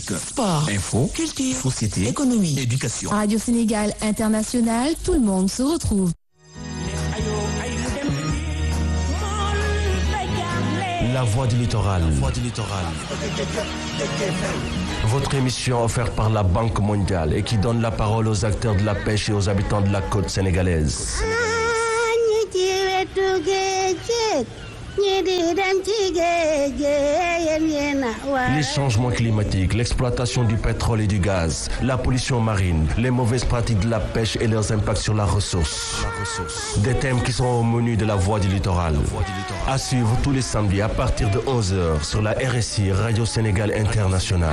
Politique, sport, info, culture, société, économie, éducation. Radio Sénégal International, tout le monde se retrouve. La Voix du Littoral. Votre émission offerte par la Banque mondiale et qui donne la parole aux acteurs de la pêche et aux habitants de la côte sénégalaise. Les changements climatiques, l'exploitation du pétrole et du gaz, la pollution marine, les mauvaises pratiques de la pêche et leurs impacts sur la ressource. Des thèmes qui seront au menu de la Voix du Littoral. À suivre tous les samedis à partir de 11h sur la RSI Radio Sénégal International.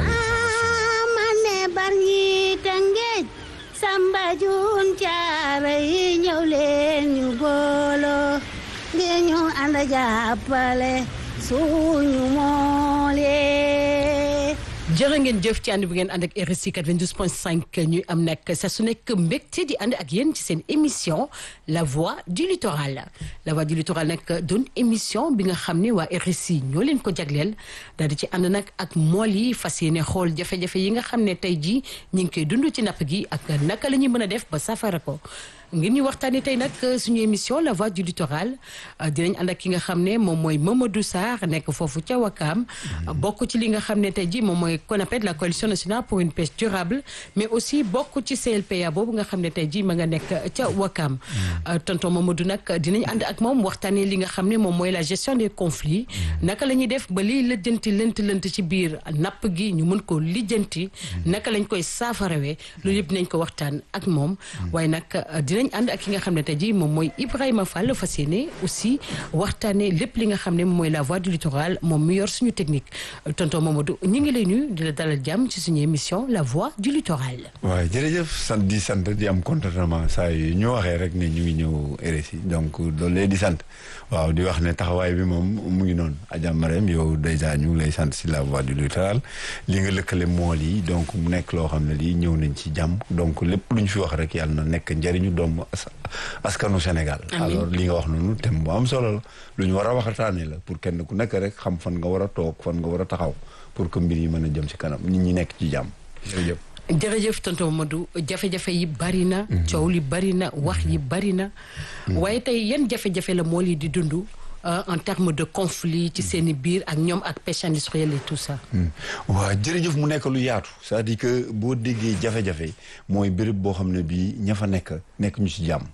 jërë ngeen jëf ci ànd bu ngeen ànd ak RSI 92.5 ñuy am nag sa su nekk mbégte di ànd ak yéen ci seen émission La Voix du Littoral. La Voix du Littoral nag doon émission bi nga xam ne waa RSI ñoo leen ko jagleel daal di ci ànd nag ak mool yi fas yéene xool jafe-jafe yi nga xam ne tey jii ñu ngi koy dund ci napp gi ak naka la ñuy mën a def ba safara ko. ngir ñu waxtaanee tey nag suñu émission La Voix du Littoral dinañ ànd ak ki nga xam ne moom mooy Mamadou Sarr nekk foofu ca Wakaam bokk ci li nga xam ne tey jii moom mooy qu'on appelle la coalition nationale pour une pêche durable mais aussi bokk ci CLPA boobu nga xam ne tey jii ma nga nekk ca Wakaam tonton Mamadou nag dinañ ànd ak moom waxtaanee li nga xam ne moom mooy la gestion des conflits naka la ñuy def ba liy lijjanti lënt ci biir napp gi ñu mën ko lijjanti naka lañ koy saafarawee loolu yëpp dinañ ko waxtaan ak moom waaye nag dinañ ànd ak ki nga xam ne tey jii moom mooy Ibrahima Fall fas yéene aussi waxtaanee lépp li nga xam ne moom mooy la Voix du Littoral moom mi yor suñu technique tonton Mamadou ñu ngi lay nuyu di la dalal jàmm ci suñu émission La Voix du Littoral. waaw jërëjëf sant di am contentement saa yu ñu waxee rek ne ñu ngi ñëw RSI donc loolu lay di sant waaw di wax ne taxawaay bi moom mu ngi noonu Adja Marème yow dèjà ñu ngi lay sant si La Voix du Littoral li nga lëkkale mool yi donc mu nekk loo xam ne lii ñëw nañ ci jàmm donc lépp lu ñu fi wax rek yàlla na nekk njëriñu doomu askanu Sénégal. alors li nga wax noonu thème bu am solo la lu ñu war a waxtaanee la pour kenn ku nekk rek xam fan nga war a toog fan nga war a taxaw pour que mbir yi mën a jëm ci kanam nit ñi nekk ci jàmm jërëjëf. jërëjëf tonton Mamadou jafe-jafe yi bari na. coow li bari na wax yi bari na. waaye tey yan jafe-jafe la mool yi di dund en termes de conflit ci seen i biir ak ñoom ak pêche industrielle et tout ça. waaw jërëjëf mu nekk lu yaatu c'est-à-dire que boo déggee jafe-jafe mooy béréb boo xam ne bii ña fa nekk ñu ci jàmm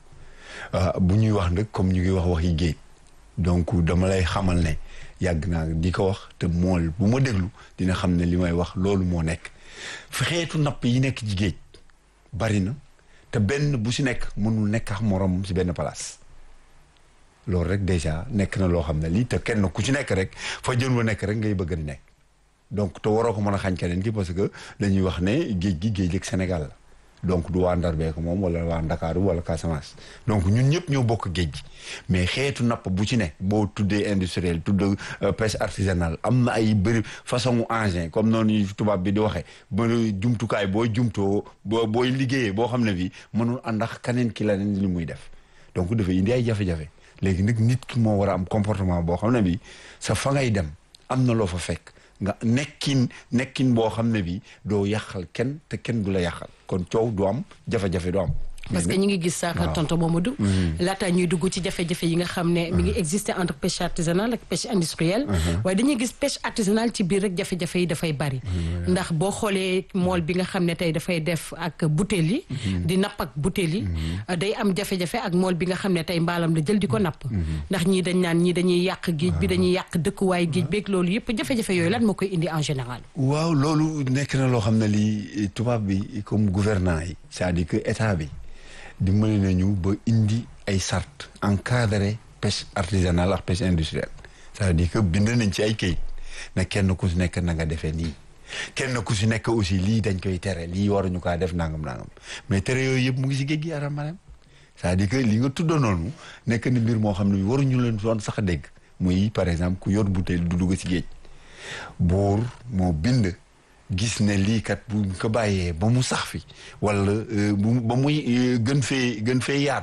bu ñuy wax nag comme ñu ngi wax yi géej donc dama lay xamal ne yàgg naa di ko wax te mool bu ma déglu dina xam ne li may wax loolu moo nekk xeetu napp yi nekk ci géej bari na te benn bu si nekk mënul nekk ak morom si benn place. loolu rek déjà nekk na loo xam ne lii te kenn ku ci nekk rek fa jën wa nekk rek ngay bëgg di nekk donc te waroo ko mën a xañ keneen ki parce que dañuy wax ne géej gi géej ak Sénégal la donc du waa Ndar beeko moom wala waa Ndakaaru wala Casamance donc ñun ñëpp ñoo bokk géej gi mais xeetu napp bu ci ne boo tuddee industriel tudd pêche artisanale am na ay bëri façon engin comme noonu tubaab bi di waxee ba jumtukaay booy jumtoo booy liggéeyee boo xam ne bi mënul ànd ak keneen ki la leen li muy def donc dafay indi ay jafe-jafe léegi nag nit ki moo war a am comportement boo xam ne bi sa fa ngay dem am na loo fa fekk nga nekkin boo xam ne bi doo yàqal kenn te kenn du la yàqal kon coow du am jafe-jafe du am. parce que ñu ngi gis sax tonton Mamadou laata ñuy dugg ci jafe-jafe yi nga xam ne mi ngi exister entre pêche artisanale ak pêche industrielle waaye dañuy gis pêche artisanale ci biir rek jafe-jafe yi dafay bari ndax boo xoolee mool bi nga xam ne tey dafay def ak butéel yi di napp ak butéel yi day am jafe-jafe ak mool bi nga xam ne tey mbaalam la jël di ko napp ndax ñii dañ naan ñii dañuy yàq géej bi dañuy yàq dëkkuwaay géej beeg loolu yëpp jafe-jafe yooyu lan moo koy indi en général. waaw loolu nekk na loo xam ne lii tubaab bi comme gouvernant yi c'est-à-dire que état bi dimbali nañu ba indi ay sart encadré pêche artisanale ak pêche industrielle c'est-à-dire que bind nañ ci ay kayit ne kenn ku si nekk na nga defee nii kenn ku si nekk aussi lii dañ koy tere lii waruñu kaa def nangam mais tere yooyu yëpp mu ngi si géej gi aram c'est-à-dire que li nga tuddoo noonu nekk na mbir moo xam ne waruñu leen doon sax a dégg muy par exemple ku yor bouteille du dugg si géej buur moo bind gis ne lii kat bu ko bàyyee ba mu sax fi wala ba muy gën fee yaatu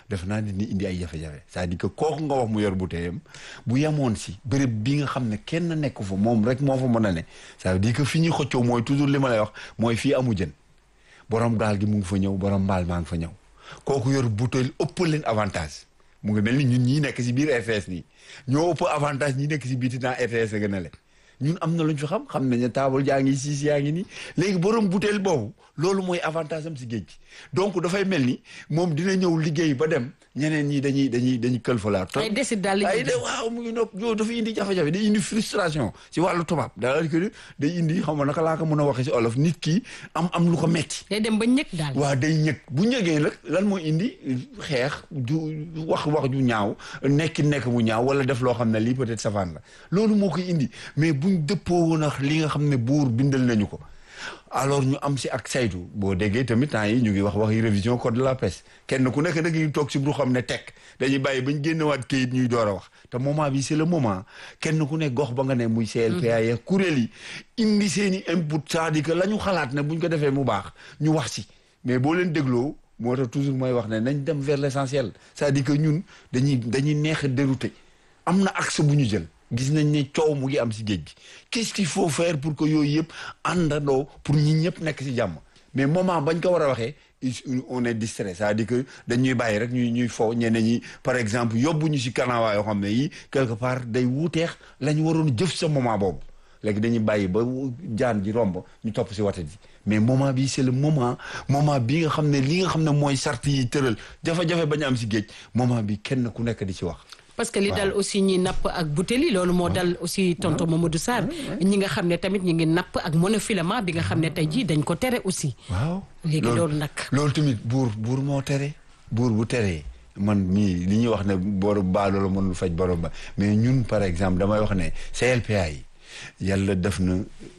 def naa dina indi ay jafe-jafe c'est-à-dire que kooku nga wax mu yor bouteillam bu yemoon si béréb bi nga xam ne kenn nekk fa moom rek moo fa mën a ne ça veut dire que fi ñuy xëccoo mooy toujours li ma lay wax mooy fii amu jën borom gaal gi mu ngi fa ñëw borom mbaal maa ngi fa ñëw kooku yor bouteille ëpp leen avantage mu ngi mel ni ñun ñii nekk si biir RTS nii ñoo ëpp avantage ñi nekk si biir dinaa RTS a gën a le ñun am na lu ñu fi xam nañ ne taabal jaa ngi siis yaa ngi nii léegi borom bouteille boobu loolu mooy avantage am si géej gi donc dafay mel ni moom dina ñëw liggéey ba dem ñeneen ñi dañuy këlfalaat. ay décide daal ay de waaw mu ngi nopp yow dafa indi jafe-jafe day indi frustration si wàllu tubaab daal que day indi xam nga naka laa ko mën a waxee si olof nit ki am lu ko metti day dem ba ñëg daal. waaw day ñëg bu ñëgee nag lan mooy indi xeex du wax ju ñaaw nekk bu ñaaw wala def loo xam ne lii peut-être savane la loolu moo koy indi mais buñ dëppoo woon ak li nga xam ne buur bindal nañu ko alors ñu am si ak saytu boo déggee tamit temps yi ñu ngi wax révision code de la pêche kenn ku nekk nag ñu toog si bu xam ne tekk dañuy bàyyi bañ génnewaat kayit ñuy door a wax te moment bi c'est le moment kenn ku ne gox ba nga ne muy CLPA ya kuréel yi indi seen i input c'est-à-dire que la ñu xalaat ne buñ ko defee mu baax ñu wax si mais boo leen dégloo moo tax toujours mooy wax ne nañ dem vers l'essentiel c'est-à-dire que ñun dañuy neex a dérouter am na axe bu ñu jël gis nañ ne coow mu ngi am si géej gi qu'est-ce qu'il faut faire pour que yooyu yëpp àndandoo pour ñi ñëpp nekk si jàmm mais moment bañ ko war a waxee on est distrait c'est-à-dire que dañuy bàyyi rek ñuy fo ñeneen ñi par exemple yóbbu ñu si kanawaa yoo xam ne yi quelque part day wuuteex la ñu waroon jëf sa moment boobu léegi dañuy bàyyi ba jaan ji romb ñu topp si watat ji mais moment bi c'est le moment bi nga xam ne li nga xam ne mooy sart yi tëral jafe-jafe bañ am si géej moment bi kenn ku nekk di ci wax. parce que li dal aussi ñi napp ak butéel yi loolu moo dal aussi tonton Mamadou Sarr ñi nga xam ne tamit ñi ngi napp ak monofilament bi nga xam ne tey jii dañ ko tere aussi. waaw léegi loolu nag. loolu tamit buur moo tere buur bu teree man mii li ñuy wax ne borom baa loolu mënul faj borom ba mais ñun par exemple damay wax ne CLPA yi yàlla def na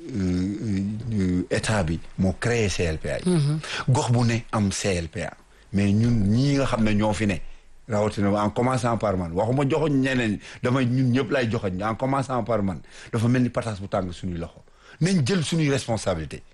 état bi moo créé CLPA yi. gox bu ne am CLPA mais ñun ñii nga xam ne ñoo fi ne. rawatina en commençant par man waxuma joxoñ ñeneen damay ñun ñëpp lay joxoñ en commençant par man dafa mel ni pataas bu tàng suñuy loxo nañ jël suñuy responsabilité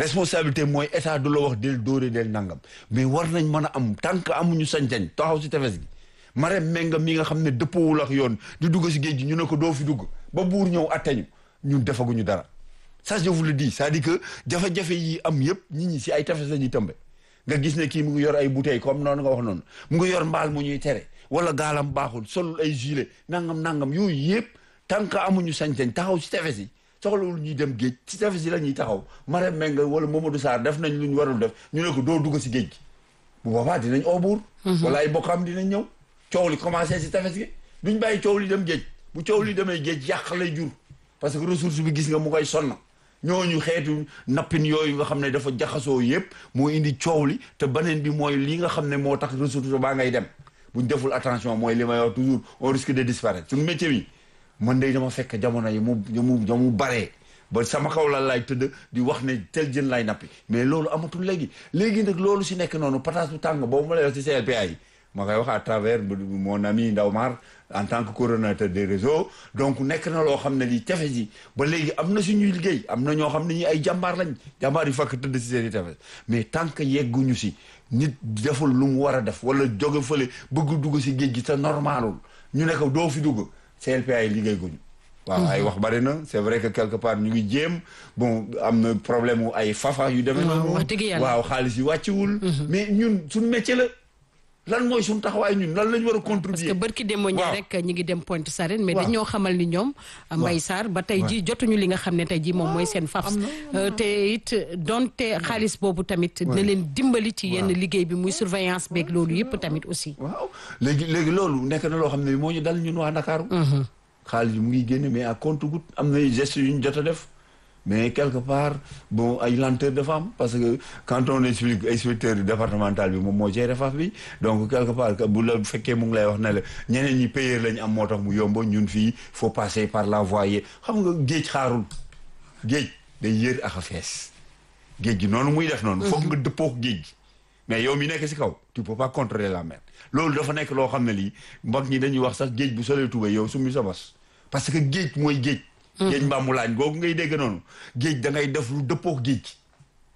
mooy état du la wax del dóore del nangam mais war nañ mën a am tant que amuñu sañ-sañ taxaw si tefes gi Marème Menga mi nga xam ne dëppoowul ak yoon di dugg si géej gi ñu ne ko doo fi dugg ba buur ñëw atteñu ñun defaguñu dara ça je vous le dis c'est-à-dire que jafe-jafe yi am yëpp nit ñi si ay tefes la ñuy tëmbe nga gis ne kii mu ngi yor ay bouteilles comme noonu nga wax noonu mu ngi yor mbaal mu ñuy tere wala gaalam baaxul sol ay gilet nangam yooyu yëpp tant que amuñu sañ-sañ taxaw ci tefes yi soxlawul ñuy dem géej ci tefes yi la ñuy taxaw Marème Menga wala Mamadou Sarr def nañ lu ñu warul def ñu ne ko doo dugg si géej gi bu boobaa dinañ oo buur wala ay bokkam dinañ ñëw coow li commencé si tefes gi duñ bàyyi coow li dem géej bu coow li demee géej yàq lay jur parce que ressource bi gis nga mu koy sonn ñooñu xeetu nappin yooyu nga xam ne dafa jaxasoo yëpp moo indi coow li te beneen bi mooy li nga xam ne moo tax ressource baa ngay dem buñ deful attention mooy li may wax toujours on risque de disparaître suñu métier bi man day dama fekk jamono yi mu baree ba sama kaw la laay tëdd di wax ne tel jën lay nappi mais loolu amatul léegi nag loolu si nekk noonu pataas bu tàng boobu ma lay wax si CLPA yi ma koy wax à travers mon ami Ndaw Mar en tant que coordonnateur des réseaux donc nekk na loo xam ne lii tefes yi ba léegi am na suñuy liggéey am na ñoo xam ne ñi ay jàmbaar yi fakk tëdd si seen i tefes mais tant que yegguñu si nit deful lu mu war a def wala jóge fële bëgg dugg si géej gi te normalul ñu ne ko doo fi dugg CLPA yi liggéey guñu waaw ay wax bari na c'est vrai que quelque part ñu ngi jéem bon am na problème wu ay fafa yu demee noonu waaw xaalis yi wàcciwul mais ñun suñu métier la lan mooy suñu taxawaay ñun lan lañ war a contribuer. parce que barki démb ñi rek ñi ngi dem Pointe Sarène mais dañoo xamal ni ñoom Mbaye Sarr ba tey ji jotuñu li nga xam ne tey ji moom mooy seen faf te it donte xaalis boobu tamit dina leen dimbali ci yenn liggéey bi muy surveillance beeg loolu yëpp tamit aussi waaw léegi loolu nekk na loo xam ne moo ñu dal ñun waa Ndakaaru xaalis bi mu ngi génne mais à compte-gouttes am na gestes yu ñu jot a def mais quelque part bon ay lenteur dafa am parce que quand on explique inspecteur départemental bi moom moo géré faf bi donc quelque part bu la fekkee mu ngi lay wax ne la ñeneen ñi payeur lañu am moo tax mu yombo ñun fii faut passer par la voie xam nga géej xaarul géej day yër ak a fees géej gi noonu muy def noonu foog nga dëppook géej gi mais yow mi nekk si kaw tu peux pas contrôler la mer loolu dafa nekk loo xam ne lii mbokk ñi dañuy wax sax géej bu solee tubéy yow summi sa bos parce que géej mooy géej géej mbàmmu laañ googu ngay dégg noonu géej da ngay def lu dëppook géej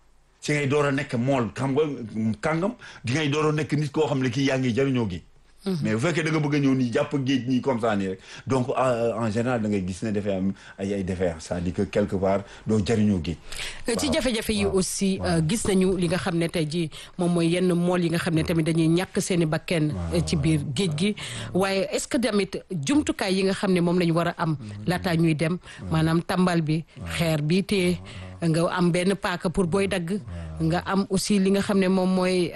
si ngay door a nekk mool xam nga kàngam di ngay door a nekk nit koo xam ne kii yaa ngi jariñoo géej mais bu fekkee da nga bëgg a ñëw nii jàpp géej nii comme ça nii rek donc en général da ngay gis ne dafay am ay défaillances c'est-à-dire que quelque part doo jariñoo géej. ci jafe-jafe yi aussi gis nañu li nga xam ne tey jii moom mooy yenn mool yi nga xam ne tamit dañuy ñàkk seen i bakken ci biir géej gi waaye est-ce que tamit jumtukaay yi nga xam ne moom la ñu war a am laataa ñuy dem maanaam tambal bi xeer bi te nga am benn paaka pour booy dagg nga am aussi li nga xam ne moom mooy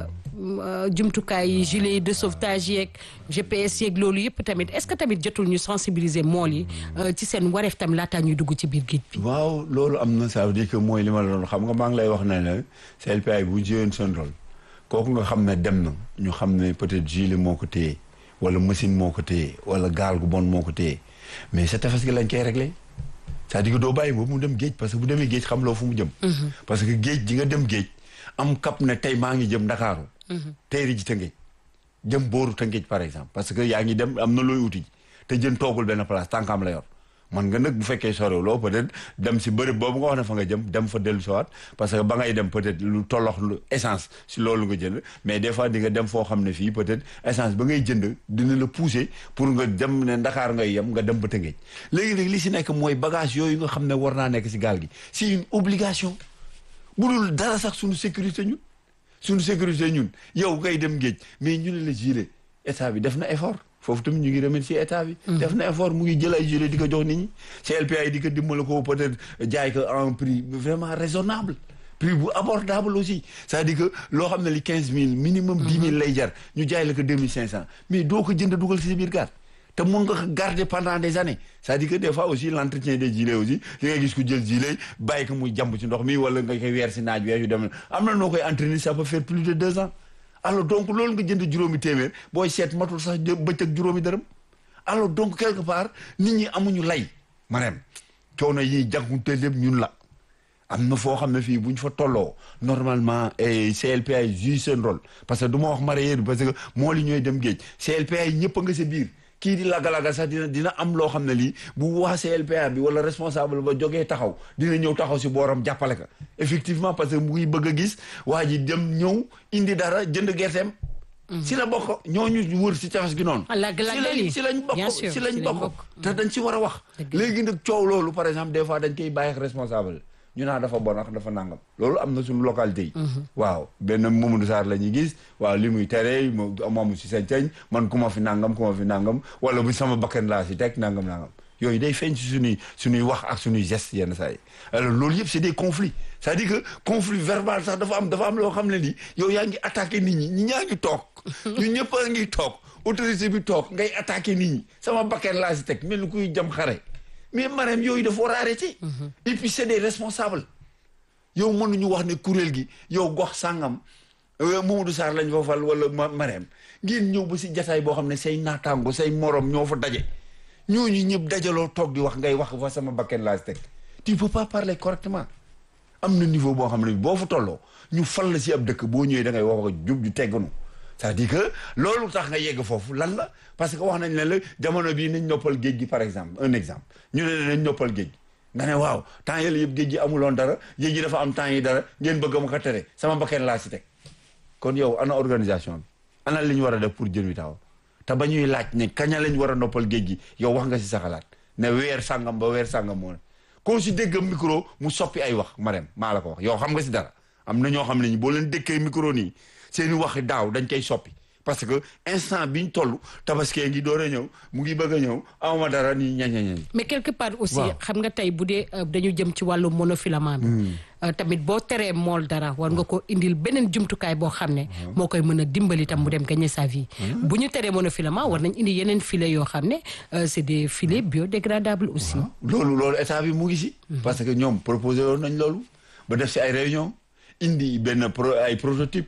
jumtukaay yi gilet de sauvetage yeeg GPS yeeg loolu yëpp tamit est-ce que tamit jotul ñu sensibiliser mool yi ci seen wareef tam laataa ñuy dugg ci biir géej bi. waaw loolu am na ça veut dire que mooy li ma la doon xam nga maa ngi lay wax ne la CLPA bu joué seen rôle kooku nga xam ne dem na ñu xam ne peut-être gilet moo ko téye wala machine moo ko téye wala gaal gu bon moo ko téye mais sa tefes gi lañ koy réglé c'est-à-dire que doo bàyyi boobu mu dem géej parce que bu demee géej xam loo fu mu jëm. parce que géej di nga dem géej am kap ne tey maa ngi jëm Ndakaaru. teyri ji Tëngéej jëm booru Tëngéej par exemple parce que yaa ngi dem am na looy uti ji te jën toogul benn place tànkaam la yor man nga nag bu fekkee sorewuloo peut-être dem si bërëb boobu nga wax ne fa nga jëm dem fa dellu siwaat parce que ba ngay dem peut-être lu tollox lu essence si loolu nga jënd mais des fois di nga dem foo xam ne fii peut-être essence ba ngay jënd dina la pousser pour nga dem ne Ndakaar ngay yem nga dem ba Tëngéej léegi-léegi li si nekk mooy bagage yooyu nga xam ne war naa nekk si gaal gi c'est une obligation bu dul dara sax suñu sécurité ñun suñu sécurité ñun yow ngay dem géej mais ñu ne la gilet état bi def na effort foofu tamit ñu ngi remercier état bi. def na effort mu ngi jël ay gilet di ko jox nit ñi. CLPA yi di ko dimbali ko peut-être jaay ko en prix vraiment raisonnable prix bu abordable aussi c'est-à-dire que loo xam ne li 15000 minimum 10 000 lay jar ñu jaay la ko 2500 mais doo ko jënd dugal ci sa biir gaal te mun nga ko garder pendant des années c'est-à-dire que des fois aussi l'entretien des gilets aussi li nga gis ku jël gilet bàyyi ko muy jàmb ci ndox mi wala nga koy weer si naaj weer yu dem am na noo koy entraîner ça peut faire plus de 2 ans alors donc loolu nga jënd juróomi téeméer booy seet matul sax bëccëg juróomi dërëm alors donc quelque part nit ñi amuñu lay maanaam coono yi jànkuwuteel lépp ñun la am na foo xam ne fii bu ñu fa tolloo normalement CLPA yi joué seen rôle parce que du ma wax mareyeur bi parce que moo li ñooy dem géej CLPA yi ñëpp a nga sa biir kii di lagalaga sax dina am loo xam ne lii bu waa CLPA bi wala responsable ba jógee taxaw dina ñëw taxaw si booram jàppale ka effectivement parce que mu ngi bëgg a gis waa ji dem ñëw indi dara jënd gerteem si la bokk ñooñu wër si tefes gi noonu si lañ bokk te dañ si war a wax léegi nag coow loolu par exemple des fois dañ koy bàyyi ak responsable ñu naa dafa bon ak dafa nangam loolu am na suñu localité yi waaw benn Mamadou Sarr la ñuy gis waaw li muy tere moomu si sañ-sañ man ku ma fi nangam wala bu sama bakkan laa si teg nangam yooyu day feeñ si suñuy wax ak suñuy geste yenn saa yi alors loolu yëpp c'est des conflits c'est-à-dire que conflit verbal sax dafa am loo xam ne nii yow yaa ngi attaqué nit ñi ñaa ngi toog ñu ñëpp a ngi toog autorité bi toog ngay attaqué nit ñi sama bakkan laa si teg mel ni kuy jam xare mais Marème yooyu dafa war a arrêter et puis c'est des responsables yow mënuñu wax ne kuréel gi yow gox sàngam Mamadou Sarr lañ fa fal wala Marème ngeen ñëw ba si jataay boo xam ne say naataango say morom ñoo fa daje ñooñu ñëpp dajaloo toog di wax ngay wax fa sama bakken laa si teg tu peux pas parler correctement am na niveau boo xam ne boo fa tolloo ñu fal la si ab dëkk boo ñëwee da ngay wax ak jub ju tegganu c'est-à-dire que loolu tax nga yegg foofu lan la parce que wax nañ ne la jamono bii nañ noppal géej gi par exemple un exemple ñu ne nañ noppal géej gi nga ne waaw temps yële yëpp géej gi amuloon dara géej gi dafa am temps yi dara ngeen bëgg ma ko tere sama bakken laa si teg kon yow ana organisation bi ana li ñu war a def pour jën wi taxaw te ba ñuy laaj ne kaña lañ war a noppal géej gi yow wax nga si sa xalaat ne weer sàngam ba weer sàngam moo ne koo si dégg micro mu soppi ay wax Marème maa la ko wax yow xam nga si dara am na ñoo xam ne ñi boo leen dékkee micro nii seeni waxi daaw dañ koy soppi parce que instant biñ toll tabaskee ngi door a ñëw mu ngi bëgg a ñëw awma dara nii ñañ mais quelque part aussi xam nga tey bu dee dañu jëm ci wàllu monofilament bi tamit boo teree mool dara war nga ko indil beneen jumtukaay boo xam ne moo koy mën a dimbali tam mu dem gagner sa vie bu ñu teree monofilament war nañ indi yeneen filets yoo xam ne c'est des filets biodégradables aussi loolu état bi mu ngi si parce que ñoom proposé woon nañ loolu ba def si ay réunion indi benn ay prototype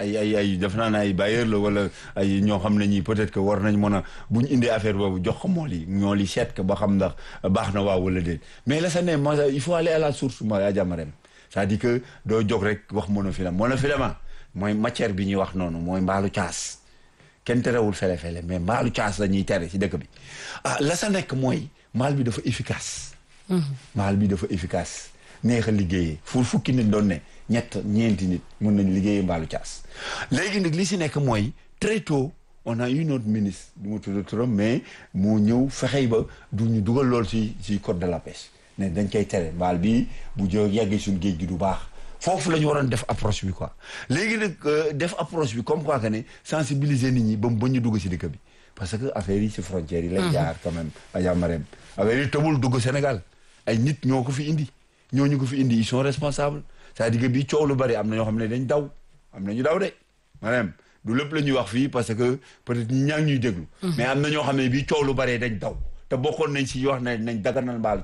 ay def naa ne ay bailleur la wala ay ñoo xam ne ñi peut-être que war nañ mën a bu ñu indee affaire boobu jox ko mool yi seet ko ba xam ndax baax na waaw wala déet mais la sa ne moi il faut aller à la source ma yaa jàmmarem c'est-à-dire que doo jóg rek wax monofilament mooy matière bi ñuy wax noonu mooy mbaalu caas kenn terewul fele-fele mais mbaalu caas la ñuy tere ci dëkk bi la sa nekk mooy maal bi dafa efficace maal bi dafa efficace neex a liggéeyee fukki nit doon ne ñeenti nit mën nañ liggéeyee mbaalu caas léegi nag li si nekk mooy très tôt on a eu notre ministre du ma tudd turam mais mu ñëw fexey ba du ñu dugal lool ci code de la pêche ne dañ koy tere mbaal bi bu jóg yeggee suñu géej gi du baax foofu la ñu waroon def approche bi quoi léegi nag def approche bi comme quoi que ne sensibiliser nit ñi ba ñu dugg si dëkk bi parce que affaire yi si frontières yi lay jaar quand même Adja Marème affaire yi tëbul dugg Sénégal ay nit ñoo ko fi indi ñooñu ko fi indi ils sont responsables c'est-à-dire que bii coow lu bari am na ñoo xam ne dañ daw am na ñu daw de Marème du lépp la ñuy wax fii parce que peut-être ñi ñaa ngi ñuy déglu mais am na ñoo xam ne bii coow lu bari dañ daw te bokkoon nañ si wax ne nañ daganal mbaalu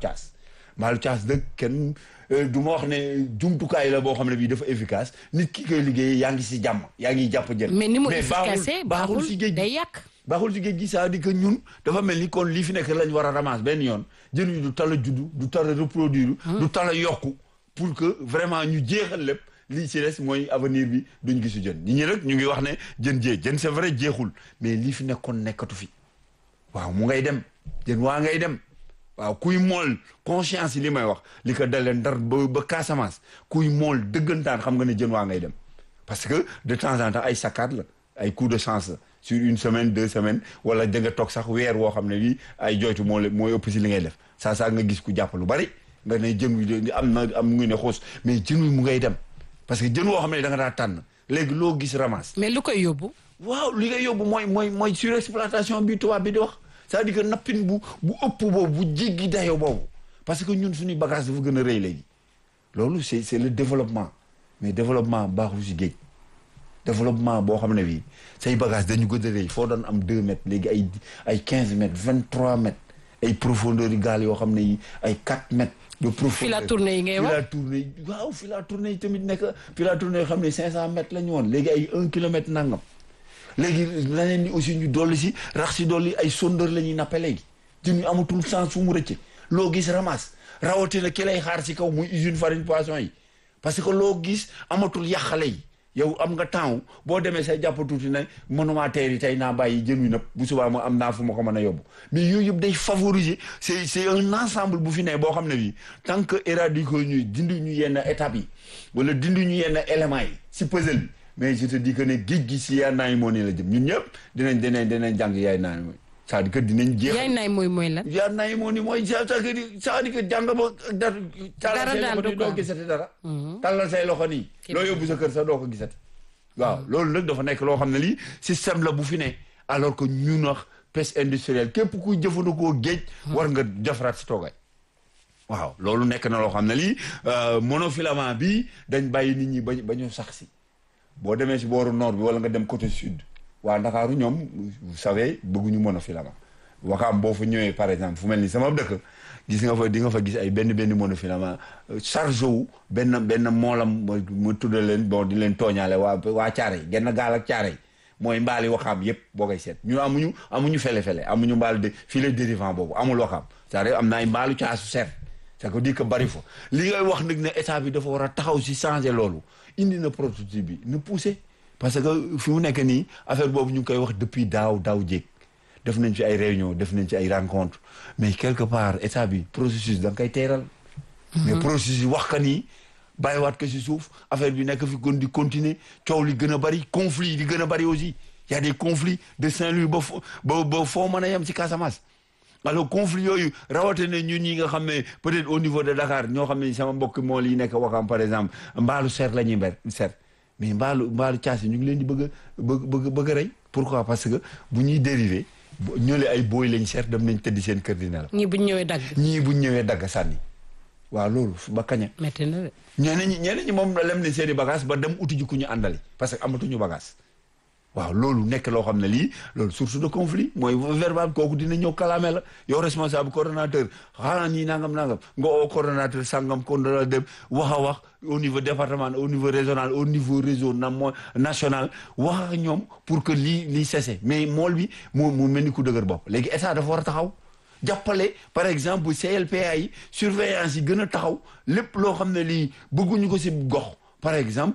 caas dëgg kenn du ma wax ne jumtukaay la boo xam ne bii dafa efficace nit ki koy liggéey yaa ngi si jàmm yaa ngi jàpp jën mais ni mu efficace baaxul si géej day yàq baaxul si géej gi c'est-à-dire que ñun dafa mel ni kon lii fi nekk lañ war a ramasser benn yoon jën yi du tala juddu du tala reproduire du tala yokku pour que vraiment ñu jeexal lépp lii ci des mooy avenir bi duñ gisu jën ñi rek ñu ngi wax ne jën c'est vrai jeexul mais lii fi nekkoon nekkatu fi waaw mu ngay dem jën waa ngay dem waaw kuy mool conscience yi li may wax li ko dalee Ndar ba Casamance kuy mool dëggantaan xam nga ne jën waa ngay dem parce que de temps en temps ay saccades la ay coup de chance la sur une semaine 2 semaines wala da nga toog sax weer woo xam ne bii ay joytu mooy ëpp si li ngay def saa nga gis ku jàpp lu bari nga ne jën wi am ngi ne xoos mais jën wi mu ngay dem parce que jën woo xam ne da nga daa tànn léegi loo gis ramasse. mais lu koy yóbbu. waaw li ngay yóbbu mooy surexploitation bi tubaab bi di wax c'est-à-dire que nappin bu ëpp boobu bu jéggi dayo boobu parce que ñun suñuy bagage dafa gën a rëy léegi loolu c'est le développement mais développement baaxul si géej développement boo xam ne bii say bagage dañu gën a rëy foo doon am 2 mètres léegi ay 15 mètres 23 mètres ay profondeur yi gaal yoo xam ne yi ay 4 mètres de profondeur. fii la tournée yi ngay wax fii la tournée yi tamit nekk fii la tournée yoo xam ne 500 mètres la ñu woon léegi ay 1 kilomètre nangam léegi leneen ni aussi ñu dolli si rax si dolli ay sondeur la ñuy nappe léegi jën ñu amatul sens fu mu rëcce loo gis ramasse rawatina ki lay xaar si kaw muy usine farine poisson yi parce que loo gis amatul yàqale yi yow am nga temps boo demee say jàpp tuuti ne mënumaa teeri tey naa bàyyi jën wi nëpp bu subaa ma am naa fu ma ko mën a yóbbu mais yooyu yëpp day favoriser c'est un ensemble bu fi ne boo xam ne bii tant que éradiquer ñuy dindi ñu yenn étapes yi wala dindi ñu yenn éléments yi si puzzle bi mais je te dis que ne géej gi si yaay naay moo ni la jëm ñun ñëpp dinañ jàng yaay naay mooy c'est-à-dire que dinañ jeex yaay naay mooy lan yaay naay moo ni mooy c'est-à-dire que jàng ba dara tàllal say loxo nii doo gisati dara tàllal say loxo nii loo yóbbu sa kër sax doo ko gisati waaw loolu nag dafa nekk loo xam ne lii système la bu fi ne alors que ñun wax pêche industrielle képp kuy jëfandikoo géej war nga defaraat si toogaay waaw loolu nekk na loo xam ne lii monofilament bi dañ bàyyi nit ñi ba ñu sax si boo demee si booru nord bi wala nga dem côté sud waa Ndakaaru ñoom vous savez bëgguñu monofilament Wakaam boo fa ñëwee par exemple fu mel ni sama dëkk gis nga fa di nga fa gis ay benn monofilament chargé wu benn moolam ma tuddee leen bon di leen tooñaale waa Caaroy genn gaal ak Caaroy mooy mbaali Wakaam yëpp boo koy seet ñu amuñu fele amuñu mbaal de filet dérivant boobu amul Wakaam c'est-à-dire am na ay mbaalu caasu seet ça veut dire que bari fa li ngay wax nag ne état bi dafa war a taxaw si changer loolu indi na prototype bi na poussé parce que fi mu nekk nii affaire boobu ñu ngi koy wax depuis daaw jéeg def nañ ci ay réunion def nañ ci ay rencontre mais quelque part état bi processus da nga koy teeral mais processus wax ka nii bàyyiwaat ko si suuf affaire bi nekk fi kon di continuer coow li gën a bari conflit yi di gën a bari aussi y a des conflits de Saint-Louis ba foo mën a yem ci Casamance alors conflit yooyu rawatina ñun ñi nga xam ne peut-être au niveau de Dakar ñoo xam ne sama mbokk mool yi nekk Wakam par exemple mbaalu ser la ñuy ser mais mbaalu caas yi ñu ngi leen di bëgg a rey pourquoi parce que bu ñuy dérivé ñële ay booy lañ ser dem nañ tëddi seen kër di nelaw ñii buñ ñëwee dagg sànni waaw loolu ba kaña metti na de ñeneen ñi moom lem ne seen i bagage ba dem uti ji ku ñu àndali parce que amatuñu bagage waaw loolu nekk loo xam ne lii loolu source de conflit mooy verbal kooku dina ñëw kalaame la yow responsable coordonnateur xanaa ñii nangam nga oo coordonnateur sangam kon dana dem wax au niveau départemental au niveau régional au niveau réseau national wax ak ñoom pour que lii cessé mais mool bi mu mel ni ku dëgër bopp léegi état dafa war a taxaw jàppale par exemple CLPA yi surveillance yi gën a taxaw lépp loo xam ne lii bëgguñu ko si gox par exemple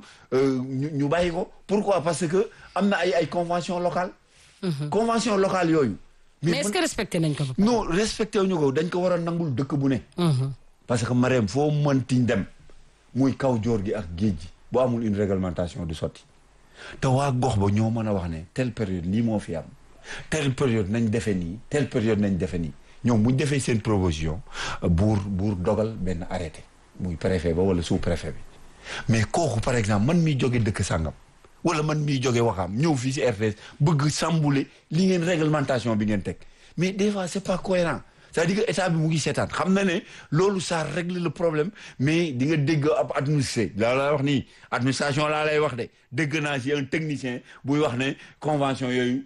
ñu bàyyi ko pourquoi parce que am na ay convention locale convention locale yooyu mais est-ce que respecté nañ ko ba non respecté wuñu ko dañ ko war a nangul dëkk bu ne parce que Marème foo mëntiñ dem muy kaw joor gi ak géej gi bu amul une réglementation du sotti te waa gox ba ñoo mën a wax ne telle période lii moo fi am telle période nañ defee nii telle période nañ defee nii ñoom buñ defee seen proposition buur dogal benn arrêté muy préfet ba wala sous préfet bi mais kooku par exemple man miy jóge dëkk sàngam wala man miy jóge waxaam ñëw fii si RTS bëgg sambule li ngeen réglementation bi ngeen teg mais des fois c'est pas cohérent c'est-à-dire que état bi mu ngi seetaan xam na ne loolu ça règle le problème mais di nga dégg ab administré laa wax nii administration laa lay wax de dégg naa si un technicien buy wax ne convention yooyu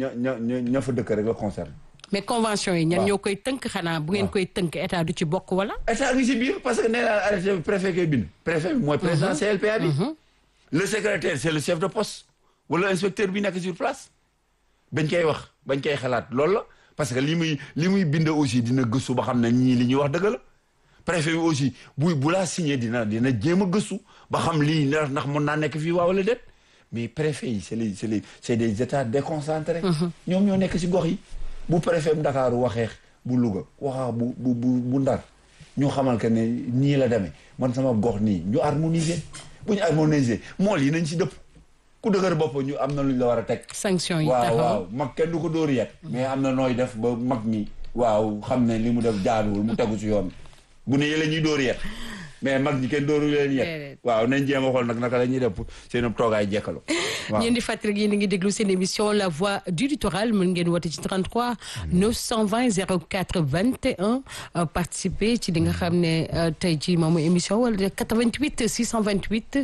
ña fa dëkk rek la concerne. mais convention yi ñan ñoo koy tënk xanaa bu ngeen koy tënk état du ci bokk wala. état ngi si biir parce que nee naa arrêté bi préfet koy bind. préfet bi mooy président CLPA bi. le secrétaire c'est le chef de poste wala inspecteur bi nekk sur place bañ koy wax bañ koy xalaat loolu la. parce que li muy bind aussi dina gëstu ba xam ne ñii li ñuy wax dëgg la préfet bi aussi bu laa signé dina jéem a gëstu ba xam lii ndax mën naa nekk fii waa wala déet mais préfet yi c'est des états déconcentrés. ñoom ñoo nekk si gox yi bu préfet bu Dakar waxee bu Louga waxaa bu Ndar ñu xamal que ne nii la demee man sama gox nii ñu harmoniser bu ñu harmoniser mool yi nañ si dëpp. ku dëgër bopp ñu am na lu ñu la war a teg. sanction yi taxaw waaw mag kenn du ko dóor yet mais am na nooy def ba mag ñi waaw xam ne li mu def jaaduwul mu tegu si yoon bu ne yële ñuy dóor yet mais mag ñi kenn dóoru leen yet waaw nañ jéem a xool nag naka la ñuy def seen toogaay jekkaloo waaw ñeen di fàttali yéen a ngi déglu seen émission La Voix du Littoral mën ngeen woote ci 33 920 04 21 participer ci li nga xam ne tey jii moom émission wala 88 628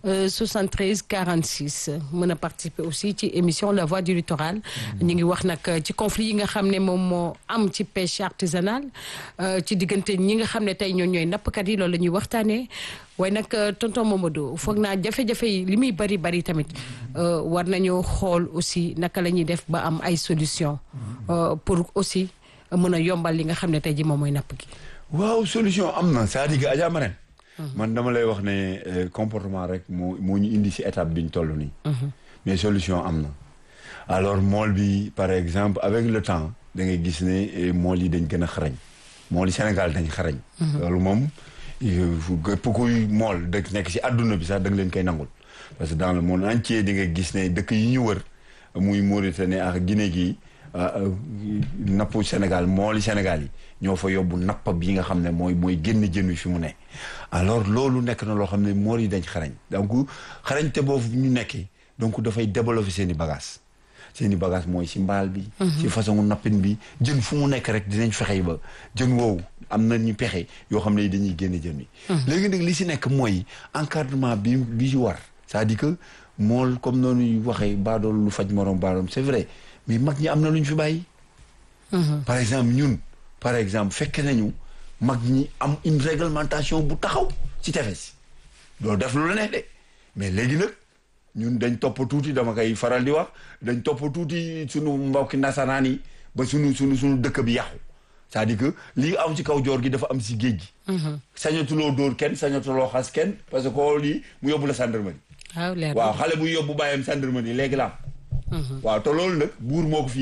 73 46 mën a participer aussi ci émission La Voix du Littoral ñu ngi wax nag ci conflit yi nga xam ne moom moo am ci pêche artisanale ci diggante ñi nga xam ne tey ñooy nappkat yi loolu la ñuy waxtaanee waaye nag tonton Mamadou foog naa jafe-jafe yi li muy bari tamit war nañoo xool aussi naka la ñuy def ba am ay solution pour aussi mën a yombal li nga xam ne tey ji moom mooy napp gi. waaw solution am na c'est-à-dire que Adja Marème man dama lay wax ne comportement rek moo ñu indi si étape bi ñu toll nii. mais solution am na alors mool bi par exemple avec le temps da ngay gis ne mool yi dañ gën a xarañ mool yi Sénégal dañ xarañ. loolu moom. képp kuy mool dëkk nekk si adduna bi sax da nga leen koy nangul parce que dans le monde entier di nga gis ne dëkk yi ñu wër muy Mauritanie ak Guinée gi nappu Sénégal mooli Sénégal yi ñoo fa yóbbu napp bi nga xam ne mooy génn jën wi fi mu ne alors loolu nekk na loo xam ne mool yi dañ xarañ donc xarañte boobu ñu nekkee donc dafay développer seen i bagage mooy si mbaal bi si façon nappin bi jën fu mu nekk rek dinañ fexe ba jën woowu am na ñu pexe yoo xam ne dañuy génn jën wi léegi nag li si nekk mooy encadrement bi si war c'est-à-dire que mool comme noonu waxee baadool lu faj morom baadoom c'est vrai mais mag ñi am na lu ñu fi bàyyi par exemple fekk nañu mag ñi am une réglementation bu taxaw ci tefes doo def lu la neex de mais léegi nag ñun dañ topp tuuti dama koy faral di wax dañ topp tuuti sunu mbokki nasaraan yi ba sunu dëkk bi yàqu c'est-à-dire que lii am ci kaw joor gi dafa am si géej gi sañatuloo dóor kenn sañatuloo xas kenn parce que ko lii mu yóbbu la gendarmerie waaw xale bu yóbbu bàyyam gendarmerie léegi la am waaw te loolu nag buur moo ko fi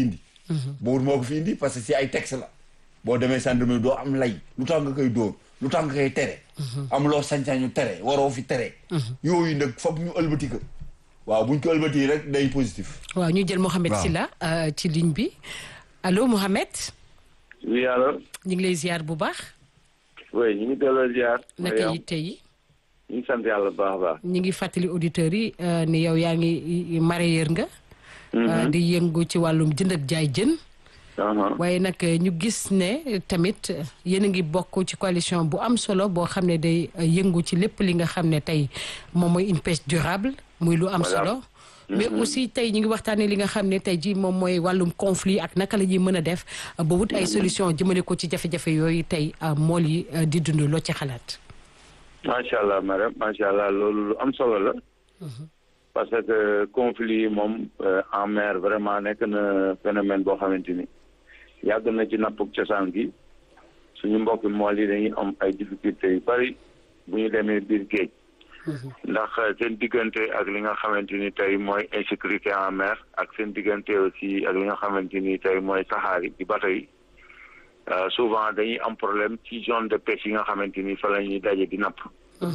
indi parce que si ay texte la boo demee gendarmerie doo am lay lu tax nga koy dóor lu tax nga koy tere am loo sañ-sañu tere waroo fi tere yooyu nag foog ñu ëlbati ko waaw buñ ko ëlbati rek day positif waaw ñu jël Mohamed Sylla ci ligne bi allo Mohamed oui allo ñu ngi lay ziar bu baax oui ñu ngi delloo ziar naka yi tey ñu ngi sant yàlla bu baax a baax ñu ngi fàttali auditeurs yi ni yow yaa ngi mareyeur nga di yëngu ci wàllum jënd ak jaay jën waaye nag ñu gis ne tamit yéen a ngi bokk ci coalition bu am solo boo xam ne day yëngu ci lépp li nga xam ne tey moom mooy une pêche durable muy lu am solo mais aussi tey ñu ngi waxtaanee li nga xam ne tey ji moom mooy wàllum conflit ak naka la ñuy mën a def ba wut ay solution jëmale ko ci jafe-jafe yooyu tey mool yi di dund loo ci xalaat macha allah madame macha allah loolu lu am solo la parce que conflit yi moom en mer vraiment nekk na phénomène boo xamante ni yàgg na ci nappug cosaan gi suñu mbokki mool yi dañuy am ay difficultés yu bari bu ñu demee biir géej ndax seen diggante ak li nga xamante ni tey mooy insécurité en mer ak seen diggante aussi ak li nga xamante ni tey mooy saxaar yi di bateau yi souvent dañuy am problème ci zone de pêche yi nga xamante ni fa la ñuy daje di napp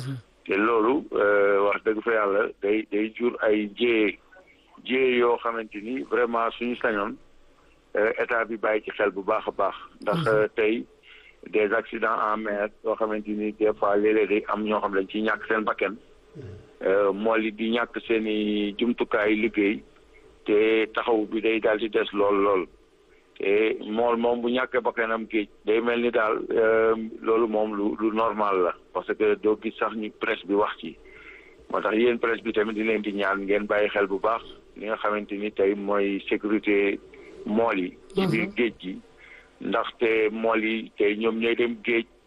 te loolu wax dëgg fa yàlla day jur ay jéye yoo xamante ni vraiment suñu sañoon état bi bàyyi ci xel bu baax a baax ndax tey des accidents en mer yoo xamante ni des fois léeg-léeg day am ñoo xam ne dañ ciy ñàkk seen bakkan mool yi di ñàkk seen i jumtukaay liggéey te taxaw bi day daal di des lool te mool moom bu ñàkkee bakkanam géej day mel ni daal loolu moom lu normal la parce que doo gis sax ñu presse bi wax ci moo tax yéen presse bi tamit di leen di ñaan ngeen bàyyi xel bu baax li nga xamante ni tey mooy sécurité mool yi ci biir géej gi ndaxte mool yi tey ñoom ñooy dem géej